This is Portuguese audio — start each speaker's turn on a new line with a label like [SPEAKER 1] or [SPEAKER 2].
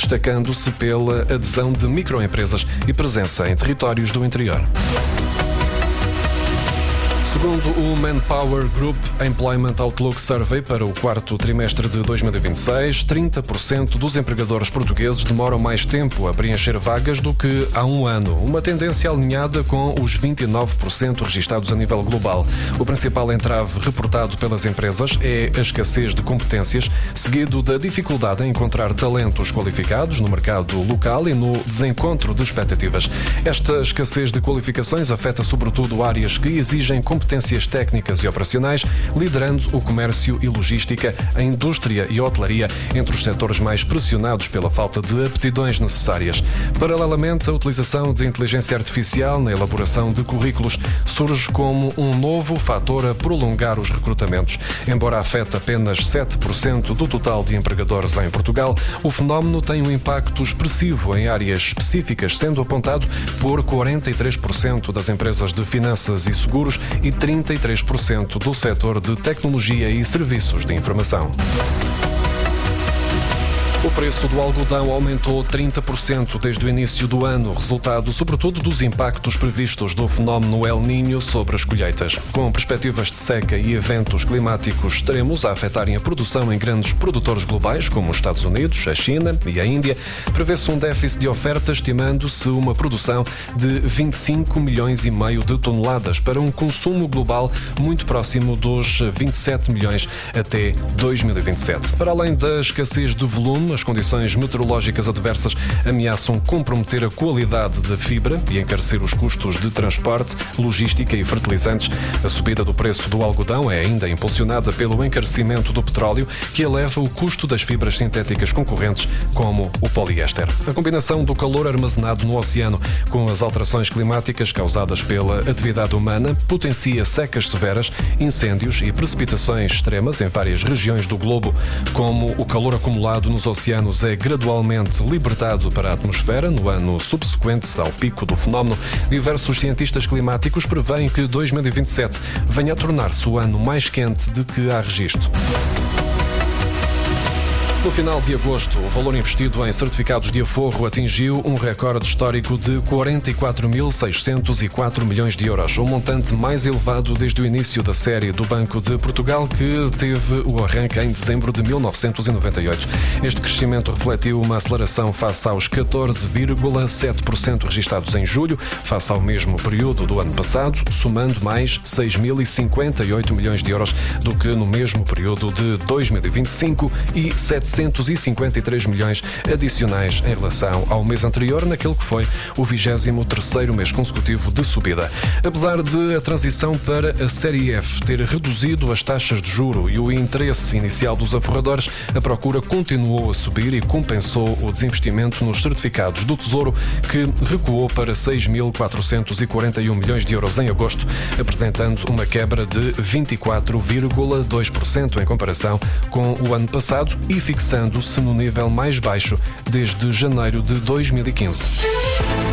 [SPEAKER 1] destacando-se pela adesão de microempresas e presença em territórios do interior. Segundo o Manpower Group Employment Outlook Survey para o quarto trimestre de 2026, 30% dos empregadores portugueses demoram mais tempo a preencher vagas do que há um ano, uma tendência alinhada com os 29% registados a nível global. O principal entrave reportado pelas empresas é a escassez de competências, seguido da dificuldade em encontrar talentos qualificados no mercado local e no desencontro de expectativas. Esta escassez de qualificações afeta sobretudo áreas que exigem competências técnicas e operacionais, liderando o comércio e logística, a indústria e a hotelaria, entre os setores mais pressionados pela falta de aptidões necessárias. Paralelamente, a utilização de inteligência artificial na elaboração de currículos surge como um novo fator a prolongar os recrutamentos. Embora afete apenas 7% do total de empregadores em Portugal, o fenómeno tem um impacto expressivo em áreas específicas, sendo apontado por 43% das empresas de finanças e seguros e 33% do setor de tecnologia e serviços de informação. O preço do algodão aumentou 30% desde o início do ano, resultado sobretudo dos impactos previstos do fenómeno El Niño sobre as colheitas. Com perspectivas de seca e eventos climáticos extremos a afetarem a produção em grandes produtores globais, como os Estados Unidos, a China e a Índia, prevê-se um déficit de oferta, estimando-se uma produção de 25 milhões e meio de toneladas para um consumo global muito próximo dos 27 milhões até 2027. Para além da escassez de volume, as condições meteorológicas adversas ameaçam comprometer a qualidade da fibra e encarecer os custos de transporte, logística e fertilizantes. A subida do preço do algodão é ainda impulsionada pelo encarecimento do petróleo, que eleva o custo das fibras sintéticas concorrentes, como o poliéster. A combinação do calor armazenado no oceano com as alterações climáticas causadas pela atividade humana potencia secas severas, incêndios e precipitações extremas em várias regiões do globo. Como o calor acumulado nos oceanos é gradualmente libertado para a atmosfera no ano subsequente ao pico do fenómeno, diversos cientistas climáticos prevêem que 2027 venha a tornar-se o ano mais quente de que há registro. No final de agosto, o valor investido em certificados de aforro atingiu um recorde histórico de 44.604 milhões de euros, o montante mais elevado desde o início da série do Banco de Portugal, que teve o arranque em dezembro de 1998. Este crescimento refletiu uma aceleração face aos 14,7% registados em julho, face ao mesmo período do ano passado, somando mais 6.058 milhões de euros do que no mesmo período de 2025 e 753 milhões adicionais em relação ao mês anterior, naquele que foi o 23º mês consecutivo de subida. Apesar de a transição para a Série F ter reduzido as taxas de juro e o interesse inicial dos aforradores, a procura continuou a subir e compensou o desinvestimento nos certificados do Tesouro, que recuou para 6.441 milhões de euros em agosto, apresentando uma quebra de 24,2% em comparação com o ano passado e fixando-se no nível mais baixo desde janeiro de 2015.